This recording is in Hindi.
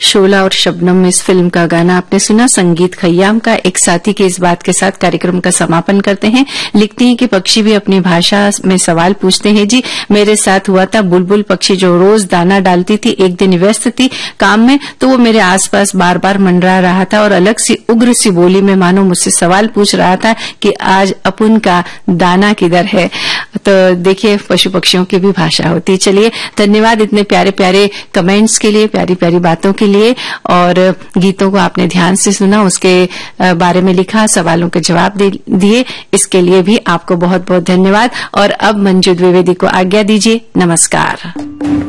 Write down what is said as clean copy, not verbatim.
शोला और शबनम इस फिल्म का गाना आपने सुना। संगीत खय्याम का एक साथी के इस बात के साथ कार्यक्रम का समापन करते हैं। लिखती हैं कि पक्षी भी अपनी भाषा में सवाल पूछते हैं। जी, मेरे साथ हुआ था। बुलबुल पक्षी जो रोज दाना डालती थी, एक दिन व्यस्त थी काम में, तो वो मेरे आसपास बार बार मंडरा रहा था और अलग सी उग्र सी बोली में मानो मुझसे सवाल पूछ रहा था कि आज अपुन का दाना किधर है। तो देखिए, पशु पक्षियों की भी भाषा होती है। चलिए, धन्यवाद इतने प्यारे प्यारे कमेंट्स के लिए, प्यारी प्यारी बातों के लिए, और गीतों को आपने ध्यान से सुना, उसके बारे में लिखा, सवालों के जवाब दिए, इसके लिए भी आपको बहुत बहुत धन्यवाद। और अब मंजू द्विवेदी को आज्ञा दीजिए। नमस्कार।